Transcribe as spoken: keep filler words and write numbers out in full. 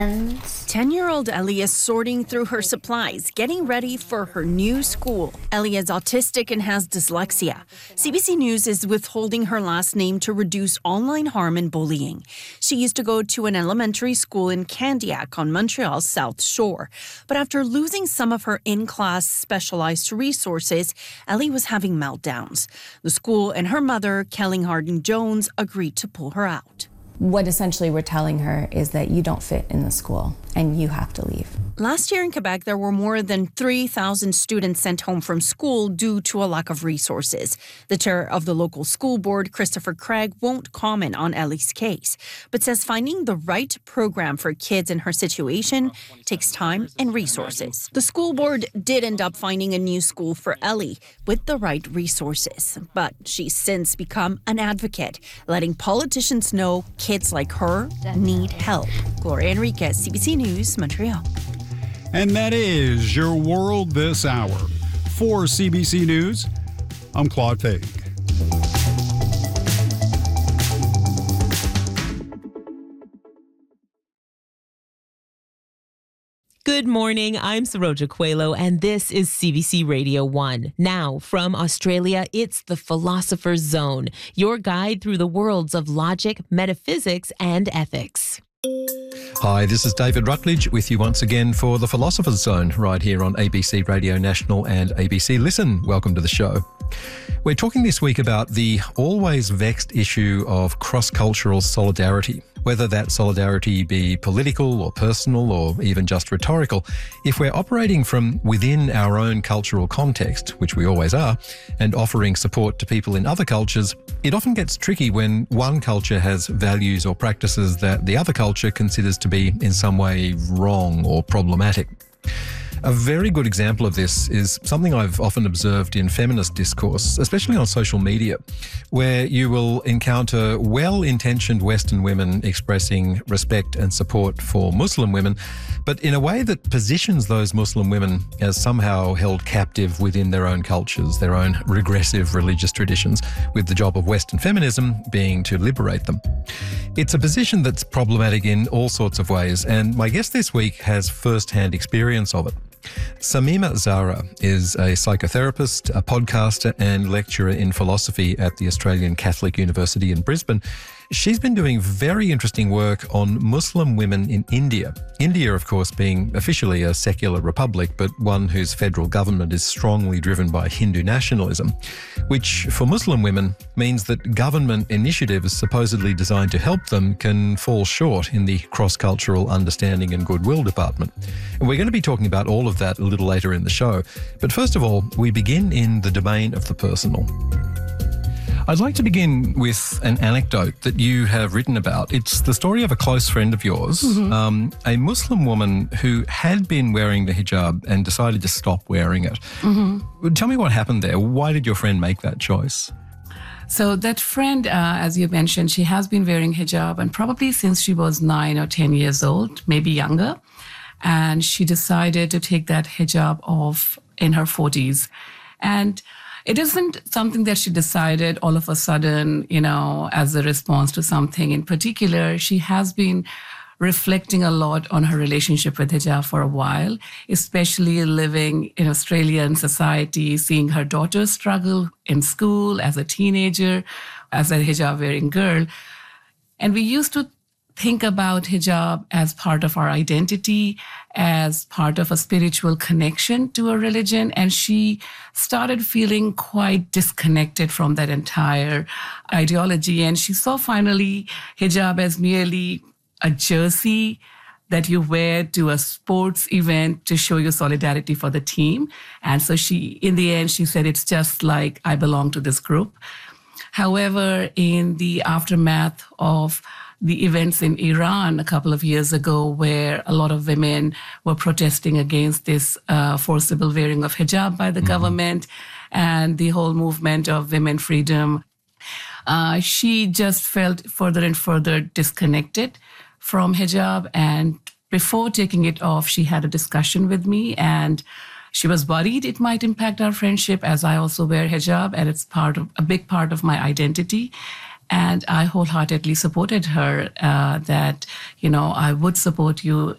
ten-year-old Ellie is sorting through her supplies, getting ready for her new school. Ellie is autistic and has dyslexia. C B C News is withholding her last name to reduce online harm and bullying. She used to go to an elementary school in Candiac on Montreal's South Shore. But after losing some of her in-class specialized resources, Ellie was having meltdowns. The school and her mother, Kelly Harding-Jones, agreed to pull her out. What essentially we're telling her is that you don't fit in the school and you have to leave. Last year in Quebec, there were more than three thousand students sent home from school due to a lack of resources. The chair of the local school board, Christopher Craig, won't comment on Ellie's case, but says finding the right program for kids in her situation takes time and resources. The school board did end up finding a new school for Ellie with the right resources, but she's since become an advocate, letting politicians know kids like her need help. Gloria Enriquez, C B C News, Montreal. And that is your world this hour. For C B C News, I'm Claude Faig. Good morning, I'm Saroja Coelho, and this is C B C Radio one. Now, from Australia, it's the Philosopher's Zone, your guide through the worlds of logic, metaphysics, and ethics. Hi, this is David Rutledge with you once again for the Philosopher's Zone right here on A B C Radio National and A B C Listen. Welcome to the show. We're talking this week about the always vexed issue of cross-cultural solidarity, whether that solidarity be political or personal or even just rhetorical. If we're operating from within our own cultural context, which we always are, and offering support to people in other cultures, it often gets tricky when one culture has values or practices that the other culture considers to be in some way wrong or problematic. A very good example of this is something I've often observed in feminist discourse, especially on social media, where you will encounter well-intentioned Western women expressing respect and support for Muslim women, but in a way that positions those Muslim women as somehow held captive within their own cultures, their own regressive religious traditions, with the job of Western feminism being to liberate them. It's a position that's problematic in all sorts of ways, and my guest this week has first-hand experience of it. Samima Zahra is a psychotherapist, a podcaster and lecturer in philosophy at the Australian Catholic University in Brisbane. She's been doing very interesting work on Muslim women in India. India, of course, being officially a secular republic, but one whose federal government is strongly driven by Hindu nationalism, which for Muslim women means that government initiatives supposedly designed to help them can fall short in the cross-cultural understanding and goodwill department. And we're going to be talking about all of that a little later in the show. But first of all, we begin in the domain of the personal. I'd like to begin with an anecdote that you have written about. It's the story of a close friend of yours, mm-hmm. um, a Muslim woman who had been wearing the hijab and decided to stop wearing it. Mm-hmm. Tell me what happened there. Why did your friend make that choice? So that friend, uh, as you mentioned, she has been wearing hijab and probably since she was nine or ten years old, maybe younger. And she decided to take that hijab off in her forties. And it isn't something that she decided all of a sudden, you know, as a response to something in particular. She has been reflecting a lot on her relationship with hijab for a while, especially living in Australian society, seeing her daughter struggle in school as a teenager, as a hijab-wearing girl. And we used to think about hijab as part of our identity, as part of a spiritual connection to a religion. And she started feeling quite disconnected from that entire ideology. And she saw finally hijab as merely a jersey that you wear to a sports event to show your solidarity for the team. And so she, in the end, she said, it's just like I belong to this group. However, in the aftermath of the events in Iran a couple of years ago, where a lot of women were protesting against this uh, forcible wearing of hijab by the mm-hmm. government and the whole movement of women freedom, uh, she just felt further and further disconnected from hijab. And before taking it off, she had a discussion with me, and she was worried it might impact our friendship, as I also wear hijab, and it's part of a big part of my identity. And I wholeheartedly supported her uh, that, you know, I would support you